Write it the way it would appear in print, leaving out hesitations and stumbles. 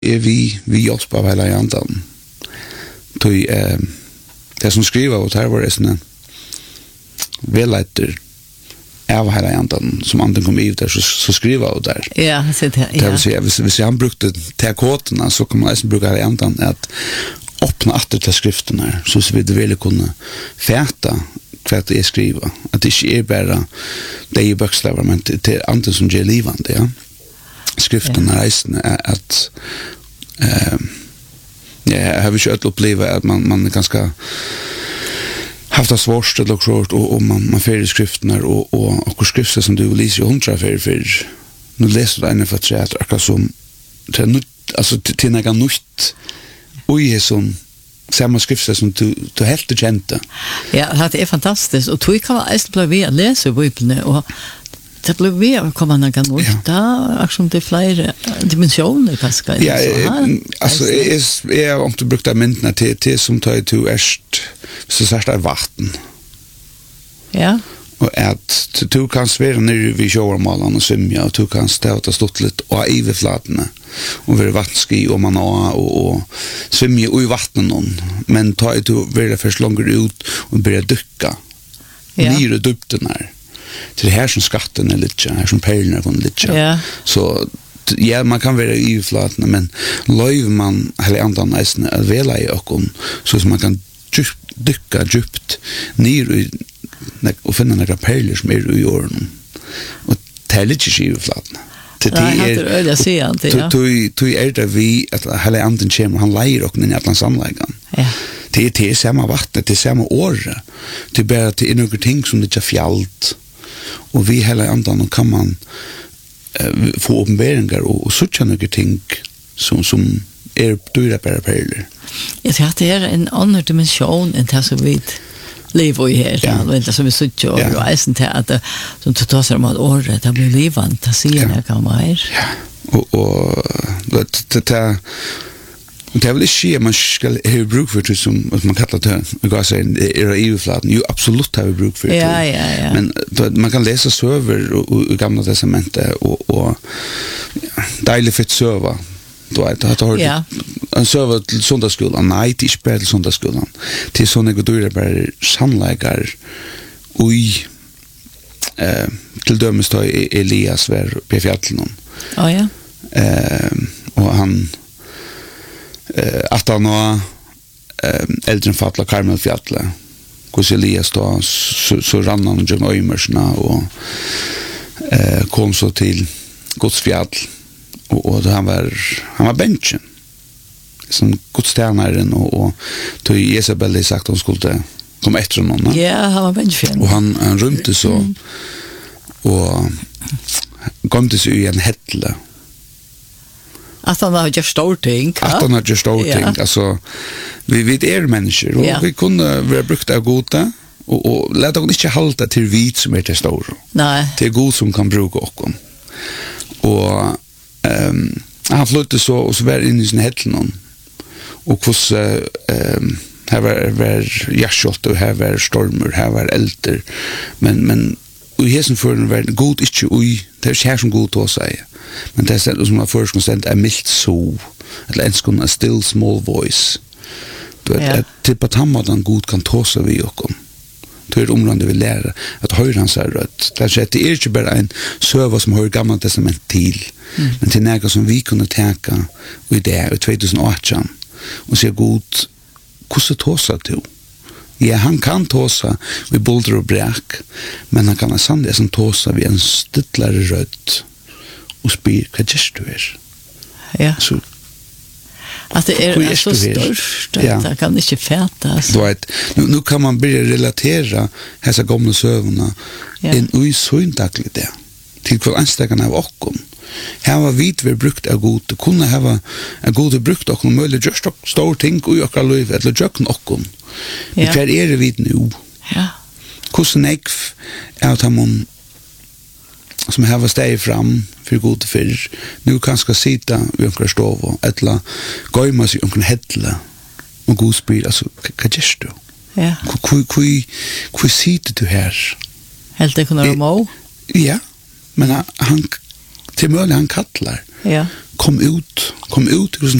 vi hjelper av hele jantan. Det som skriver og her var det sånn velleiter av hele jantan som anden kom ut der, så skriver jeg der. Ja, det vil si, hvis han brukte til kodene, så kan man nesten bruke hele jantan at åpne atter til skriftene, så vi det ville kunne fæta hva det skriver. At det ikke bare det i bøkslaver, men til andre som gjør livende, ja. Skriftene reisende at jeg har ikke opplevd at man ganske haft det svårt og man fer i skriftene og skrifter som du lyser 100 for nå leser du ene for tre at akkurat som til noe nytt og i som samma skrifter som du helt kjente. Ja, det fantastiskt och tror kan man bli ved att läsa Bibeln och det blir ved att komma någon nytt där som det flera dimensioner kanske. Ja, alltså är om du brukar myndna till som tar till erst så sagt är vatten. Ja. Och att du kan svära ner vid sjømålen och svimja och du kan stå stått lite och i överflatorna och vara vattenski och man och svimja i vattnet men ta du vill först långt ut och börja dyka. Ner i djupten här. Till det här som skatten är lite här som pärlorna från lite. Ja. Så ja, man kan vara i överflatorna men löv man hela andan nästan att vela i och så som man kan dyka djupt ner i och finna några pärlor som är i jorden. Och det är lite skivflattna. Det är det vi att hela anden kommer, han lejer och in i alla samläggan. Det är samma vatten, det är samma år. Det är bara till några ting som det är fjällt. Och vi hela anden kan man få uppenbarelser och sucha några ting som är dyra pärlor. Jag tror att det är en annan dimension än det som vi lever i här. Ja. Det som vi sitter och reisen till att som tar sig om att året det blir livande, det ser jag kan vara här. Ja. Och det är väl inte man ska ha bruk för det som man kallar det. Jag kan säga är EU-flaten. Jo, absolut har vi bruk för det. Ja. Men man kan läsa söver och gamla testamentet och dejligt fett söver. Då har en server till söndagsskolan. Nej, det är inte bara till söndagsskolan. Det är sådana goda bara sannläggar oj till dömes då Elias var på fjällen. Ja. Och han att han var äldre fatla Karmelfjället. Hos Elias då så rann han genom öjmerserna och kom så till Guds fjäll. Och han var benchen som godstjänaren och till Jezebel sagt hon skulle komma efter honom. Ja, han var benchen. Och han rymte så och kom till sig i en hättle. Att han har gjort stor ting. Att han har gjort stor ting. Alltså, vi är människor och vi kunde vara brukta av goda och låta oss inte hålla till vit som är till stor. Nej. Det är god som kan bruka oss. Och han flyttade så och så var in i sin hätlen och hos här var jaskjolt och här var stormar, här var älter men och hesen för den var god inte oj det är här som god att säga men det är som man först konstant är milt så eller ens kunna still small voice du vet typ att han den god kan ta sig vid och det är området vi lär att höra hans röt. Det är inte bara en server som hör gamla testament till, men till något som vi kunde tänka i det i 2018 och se god hur tåsa du. Ja, han kan tåsa vid bulder och bräck, men han kan ha sannligen som tåsa vid en stittlare röt och spyr, vad gör du här? Ja. Så att det är så störst att det kan inte fätas. Nu kan man börja relatera dessa gamla sövorna in i syndagligt det. Till kvar anstägarna av okkon. Här var vit vi brukt av god. Kunde ha en god brukt och möjligt just stor ting och jag liv eller jökn okkon. Men kvar är det vid nu. Ja. Kusen ekv att han som här var steg fram för god för nu kan ska sitta vid en stov eller gå sig en hättle och god spel alltså vad gör du? Ja. Hur sitter du här? Helt det kunna må? Ja, men han till möjligt han kallar. Ja. kom ut ur